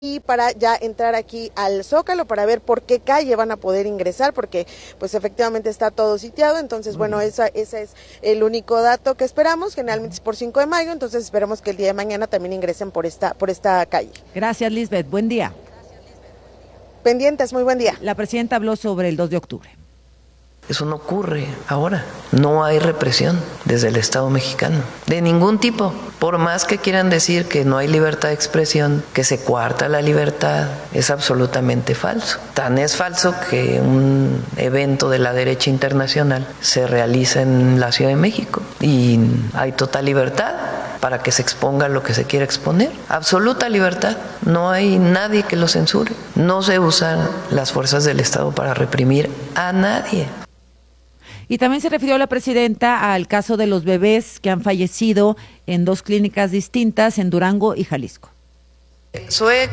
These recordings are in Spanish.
y para ya entrar aquí al Zócalo para ver por qué calle van a poder ingresar, porque pues efectivamente está todo sitiado. Entonces bueno, ese es el único dato que esperamos. Generalmente es por 5 de mayo, entonces esperamos que el día de mañana también ingresen por esta calle. Gracias, Lisbeth, buen día. Pendientes, muy buen día. La presidenta habló sobre el 2 de octubre. Eso no ocurre ahora. No hay represión desde el Estado mexicano, de ningún tipo. Por más que quieran decir que no hay libertad de expresión, que se coarta la libertad, es absolutamente falso. Tan es falso que un evento de la derecha internacional se realiza en la Ciudad de México y hay total libertad para que se exponga lo que se quiera exponer. Absoluta libertad. No hay nadie que lo censure. No se usan las fuerzas del Estado para reprimir a nadie. Y también se refirió la presidenta al caso de los bebés que han fallecido en 2 clínicas distintas en Durango y Jalisco. Zoe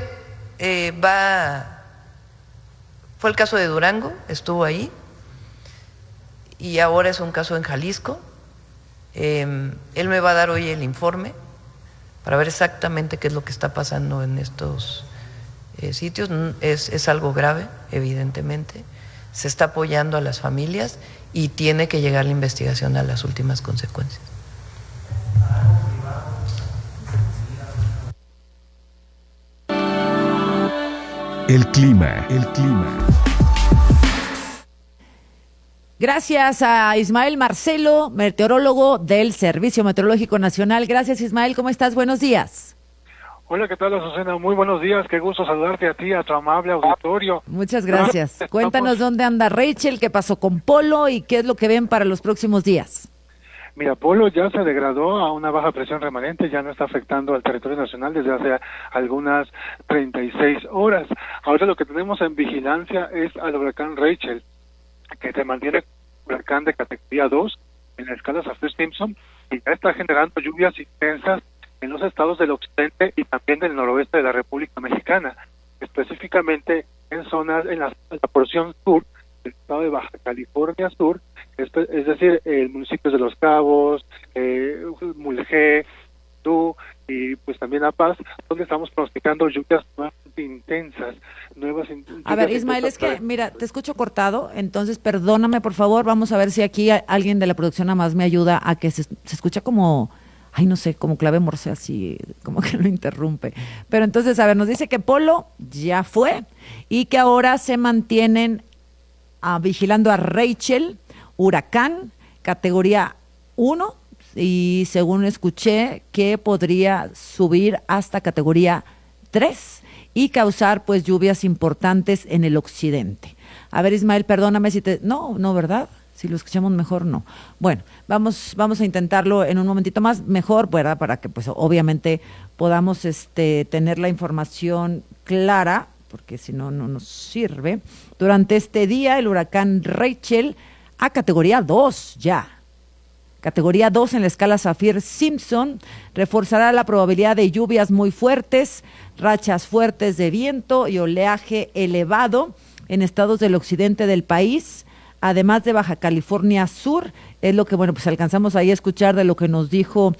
fue el caso de Durango, estuvo ahí, y ahora es un caso en Jalisco. Él me va a dar hoy el informe para ver exactamente qué es lo que está pasando en estos sitios. Es algo grave, evidentemente. Se está apoyando a las familias y tiene que llegar la investigación a las últimas consecuencias. El clima. Gracias a Ismael Marcelo, meteorólogo del Servicio Meteorológico Nacional. Gracias, Ismael, ¿cómo estás? Buenos días. Hola, ¿qué tal, Azucena? Muy buenos días, qué gusto saludarte a ti, a tu amable auditorio. Muchas gracias. Cuéntanos dónde anda Rachel, qué pasó con Polo y qué es lo que ven para los próximos días. Mira, Polo ya se degradó a una baja presión remanente, ya no está afectando al territorio nacional desde hace algunas 36 horas. Ahora lo que tenemos en vigilancia es al huracán Rachel, que se mantiene huracán de categoría 2 en la escala Saffir-Simpson y ya está generando lluvias intensas en los estados del occidente y también del noroeste de la República Mexicana, específicamente en zonas, en la porción sur del estado de Baja California Sur, es decir, municipios de Los Cabos, Mulegé, Tú y pues también La Paz, donde estamos pronosticando lluvias más intensas, A ver, Ismael, es que, mira, te escucho cortado, entonces perdóname, por favor, vamos a ver si aquí alguien de la producción nada más me ayuda a que se escucha como... Ay, no sé, como clave morse así, como que lo interrumpe. Pero entonces, a ver, nos dice que Polo ya fue y que ahora se mantienen vigilando a Rachel, huracán, categoría 1, y según escuché que podría subir hasta categoría 3 y causar pues lluvias importantes en el occidente. A ver, Ismael, perdóname si te... No, ¿verdad? Si lo escuchamos mejor, no. Bueno, vamos a intentarlo en un momentito más, mejor, ¿verdad? Para que, pues, obviamente podamos tener la información clara, porque si no, no nos sirve. Durante este día, el huracán Rachel, a categoría 2 ya. Categoría 2 en la escala Saffir-Simpson, reforzará la probabilidad de lluvias muy fuertes, rachas fuertes de viento y oleaje elevado en estados del occidente del país, además de Baja California Sur. Es lo que, bueno, pues alcanzamos ahí a escuchar de lo que nos dijo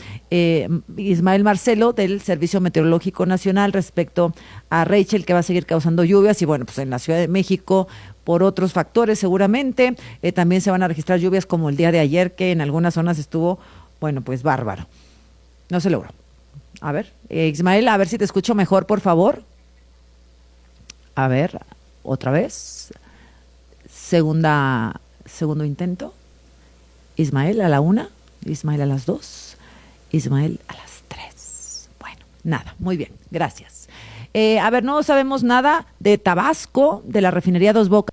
Ismael Marcelo del Servicio Meteorológico Nacional respecto a Rachel, que va a seguir causando lluvias, y bueno, pues en la Ciudad de México, por otros factores seguramente, también se van a registrar lluvias como el día de ayer, que en algunas zonas estuvo, bueno, pues bárbaro. No se logró. A ver, Ismael, a ver si te escucho mejor, por favor. A ver, otra vez. Segundo intento. Ismael a la 1, Ismael a las 2, Ismael a las 3. Bueno, nada, muy bien, gracias. A ver, no sabemos nada de Tabasco, de la refinería Dos Bocas.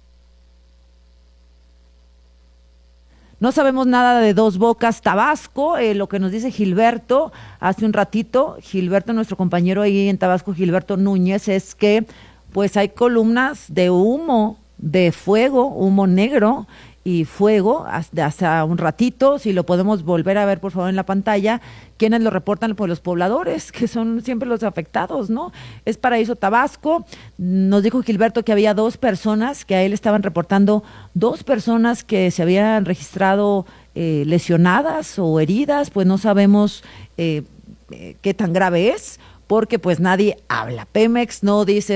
No sabemos nada de Dos Bocas, Tabasco. Lo que nos dice Gilberto hace un ratito, Gilberto, nuestro compañero ahí en Tabasco, Gilberto Núñez, es que pues hay columnas de humo, de fuego, humo negro y fuego hasta un ratito. Si lo podemos volver a ver, por favor, en la pantalla, quienes lo reportan, pues los pobladores, que son siempre los afectados, ¿no? Es Paraíso, Tabasco. Nos dijo Gilberto que había 2 personas, que a él estaban reportando 2 personas que se habían registrado lesionadas o heridas, pues no sabemos qué tan grave es, porque pues nadie habla. Pemex no dice